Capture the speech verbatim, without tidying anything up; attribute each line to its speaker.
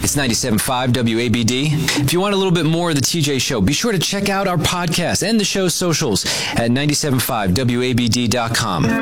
Speaker 1: It's ninety-seven point five W A B D. If you want a little bit more of the T J Show, be sure to check out our podcast and the show's socials at nine seven five W A B D dot com.